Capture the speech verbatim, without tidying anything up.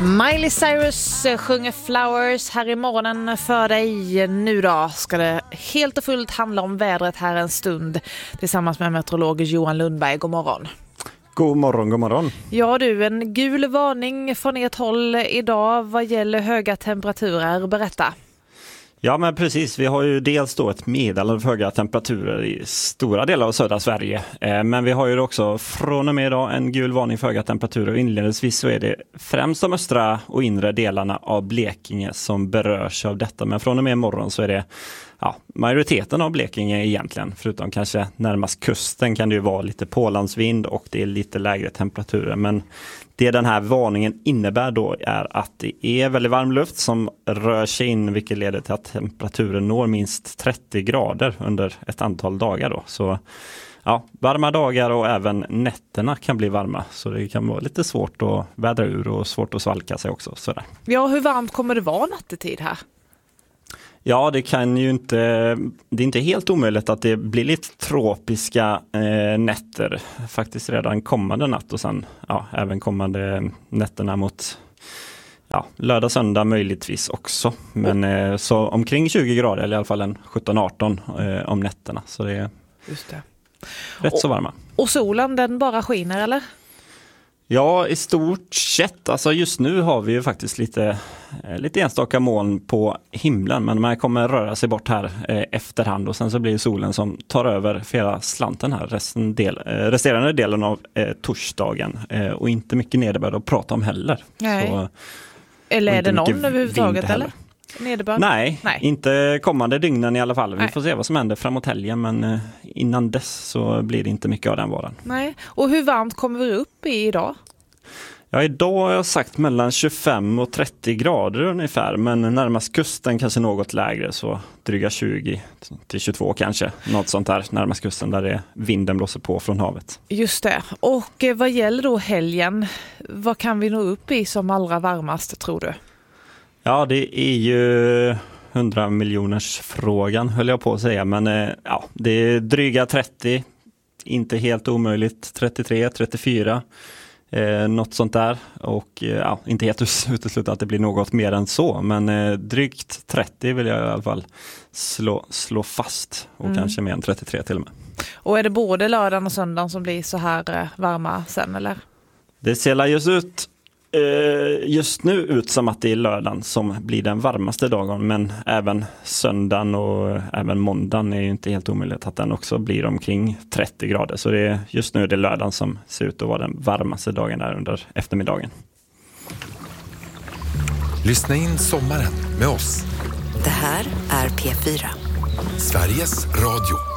Miley Cyrus sjunger Flowers här i morgonen för dig. Nu då ska det helt och fullt handla om vädret här en stund tillsammans med meteorolog Johan Lundberg. God morgon. God morgon, god morgon. Ja du, en gul varning från ert håll idag vad gäller höga temperaturer. Berätta. Ja men precis, vi har ju dels då ett meddelande för höga temperaturer i stora delar av södra Sverige. Eh, men vi har ju också från och med idag en gul varning för höga temperaturer. Inledningsvis så är det främst de östra och inre delarna av Blekinge som berörs av detta. Men från och med imorgon så är det ja, majoriteten av Blekinge egentligen. Förutom kanske närmast kusten kan det ju vara lite pålandsvind och det är lite lägre temperaturer. Men det den här varningen innebär då är att det är väldigt varm luft som rör sig in, vilket leder till att temperaturen når minst trettio grader under ett antal dagar då. Så ja, varma dagar och även nätterna kan bli varma. Så det kan vara lite svårt att vädra ur och svårt att svalka sig också. Sådär. Ja, hur varmt kommer det vara nattetid här? Ja, det kan ju inte, det är inte helt omöjligt att det blir lite tropiska eh, nätter faktiskt redan kommande natt och sen ja, även kommande nätterna mot ja, lördag, söndag möjligtvis också. Men eh, så omkring tjugo grader eller i alla fall en sjutton arton eh, om nätterna så det är Just det. rätt och, så varma. Och solen den bara skiner eller? Ja, i stort sett. Alltså just nu har vi ju faktiskt lite, lite enstaka moln på himlen. Men man kommer röra sig bort här eh, efterhand. Och sen så blir det solen som tar över för hela slanten här. Resten del, eh, resterande delen av eh, torsdagen. Eh, och inte mycket nederbörd att prata om heller. Nej. Så, eller är det någon överhuvudtaget eller? Nederbörd? Nej, Nej, inte kommande dygnen i alla fall. Vi Nej. får se vad som händer framåt helgen. Men eh, innan dess så blir det inte mycket av den varan. Nej, och hur varmt kommer vi upp i idag? Ja, idag har jag sagt mellan tjugofem och trettio grader ungefär. Men närmast kusten kanske något lägre. Så dryga tjugo till tjugotvå kanske. Något sånt där närmast kusten där det vinden blåser på från havet. Just det. Och eh, vad gäller då helgen? Vad kan vi nå upp i som allra varmast tror du? Ja, det är ju hundra miljoners frågan höll jag på att säga. Men eh, ja, det är dryga trettio. Inte helt omöjligt. trettiotre, trettiofyra. Eh, något sånt där. Och eh, ja, inte helt uteslutet att det blir något mer än så. Men eh, drygt trettio vill jag i alla fall slå, slå fast. Och mm. kanske mer än trettiotre till och med. Och är det både lördagen och söndagen som blir så här eh, varma sen eller? Det ser just ut just nu ut som att det är lördagen som blir den varmaste dagen, men även söndagen och även måndagen är ju inte helt omöjligt att den också blir omkring trettio grader. Så det är, just nu är det lördagen som ser ut att vara den varmaste dagen där under eftermiddagen. Lyssna in sommaren med oss. Det här är P fyra. Sveriges Radio.